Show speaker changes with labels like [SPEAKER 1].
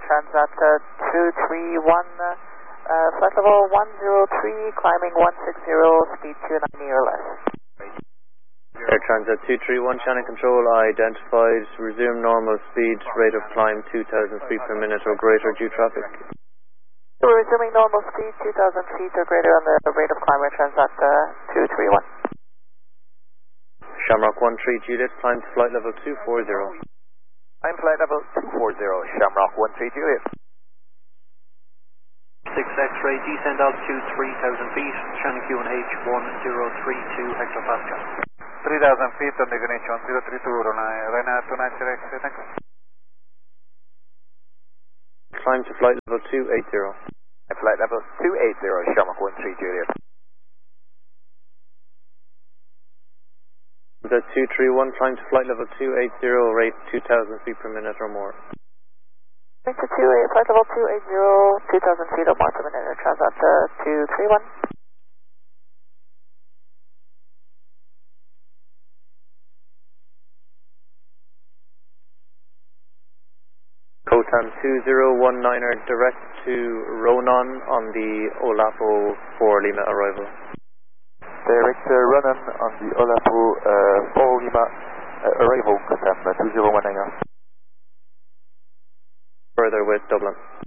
[SPEAKER 1] Transat 231, flight level 103, climbing 160, speed 290 or less.
[SPEAKER 2] Air Transat 231, channel control identified, resume normal speed, rate of climb 2,000 feet per minute or greater due traffic.
[SPEAKER 1] So we're resuming normal speed, 2,000 feet or greater on the rate of climb, Air Transat 231.
[SPEAKER 2] Shamrock 13 Juliet, climb to flight level 240.
[SPEAKER 3] I'm flight level 240, Shamrock 13 Juliet.
[SPEAKER 4] 6 X-ray, descend altitude 3,000 feet, channel QNH 1032 hectopascal.
[SPEAKER 3] 3,000 feet on the QNH 1032, Ryanair 290 X-ray, next.
[SPEAKER 2] Climb to flight level 280.
[SPEAKER 3] Flight level 280, Shamrock 13 Juliet.
[SPEAKER 2] The 231, climb to flight level 280, rate 2,000 feet per minute or more.
[SPEAKER 1] Flight level 280, 2,000 feet or more per minute, Air Transat 231.
[SPEAKER 2] Kotan 2019er, direct to Ronan on the Olapo 4 Lima arrival.
[SPEAKER 3] Direct Ronan on the Olapo 4 Lima arrival, Kotan 2019er.
[SPEAKER 2] Further with Dublin.